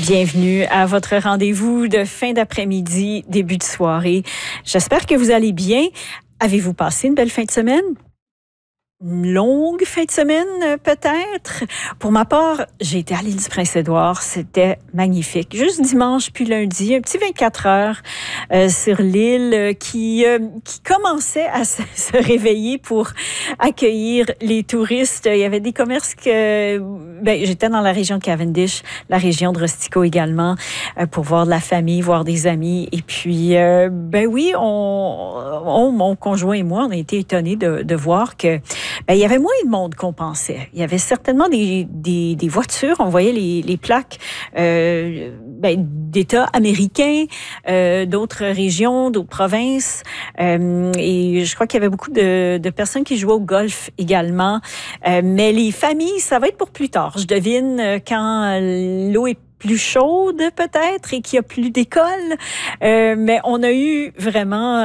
Bienvenue à votre rendez-vous de fin d'après-midi, début de soirée. J'espère que vous allez bien. Avez-vous passé une belle fin de semaine? Une longue fin de semaine, peut-être. Pour ma part, j'ai été à l'île du Prince-Édouard. C'était magnifique. Juste dimanche puis lundi, un petit 24 heures sur l'île qui commençait à se réveiller pour accueillir les touristes. Il y avait des commerces que... j'étais dans la région de Cavendish, la région de Rustico également, pour voir de la famille, voir des amis. Et puis, oui, mon conjoint et moi, on a été étonnés de voir que il y avait moins de monde qu'on pensait. Il y avait certainement des voitures. On voyait les plaques d'États américains, d'autres régions, d'autres provinces. Et je crois qu'il y avait beaucoup de personnes qui jouaient au golf également. Mais les familles, ça va être pour plus tard. Je devine quand l'eau est plus chaude peut-être et qu'il y a plus d'écoles. Mais on a eu vraiment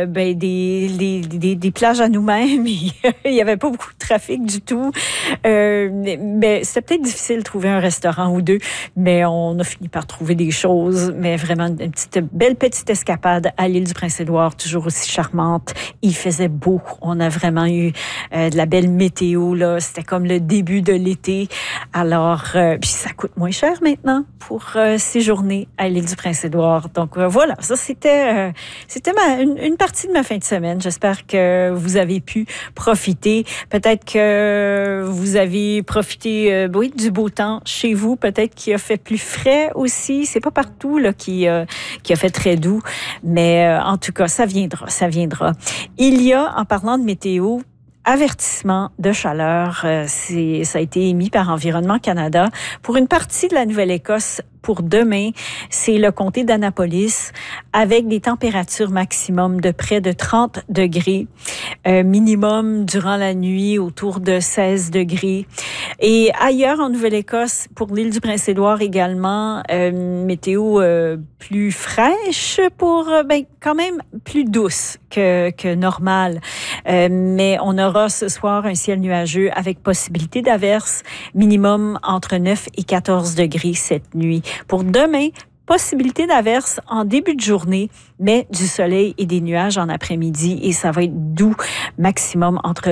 des plages à nous-mêmes. Il n'y avait pas beaucoup de trafic du tout. Mais c'était peut-être difficile de trouver un restaurant ou deux, mais on a fini par trouver des choses. Mais vraiment une belle petite escapade à l'île du Prince-Édouard, toujours aussi charmante. Il faisait beau. On a vraiment eu de la belle météo là. C'était comme le début de l'été. Alors, puis ça coûte moins cher maintenant pour séjourner à l'île du Prince-Édouard. Donc voilà, ça c'était une partie de ma fin de semaine. J'espère que vous avez pu profiter. Peut-être que vous avez profité du beau temps chez vous. Peut-être qu'il a fait plus frais aussi. C'est pas partout là qui a fait très doux, mais en tout cas, ça viendra. Il y a, en parlant de météo, avertissement de chaleur, ça a été émis par Environnement Canada pour une partie de la Nouvelle-Écosse. Pour demain, c'est le comté d'Annapolis avec des températures maximum de près de 30 degrés, minimum durant la nuit autour de 16 degrés. Et ailleurs en Nouvelle-Écosse, pour l'île du Prince-Édouard également, météo plus fraîche pour quand même plus douce que normal. Mais on aura ce soir un ciel nuageux avec possibilité d'averses, minimum entre 9 et 14 degrés cette nuit. Pour demain, possibilité d'averses en début de journée, mais du soleil et des nuages en après-midi et ça va être doux, maximum entre